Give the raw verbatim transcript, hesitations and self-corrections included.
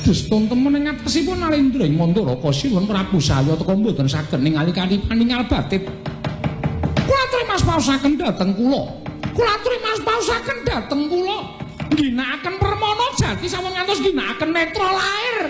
kados tontemen ing atasipun Alendra ing Mandaraka Sinuwun Prabu Salya teka mboten saged ningali kalipan ningal batit. Kula aturi maspaosaken dhateng kula. Kula aturi maspaosaken dhateng kula. Ginakaken permana jati sampun ngantos ginakaken netra lair.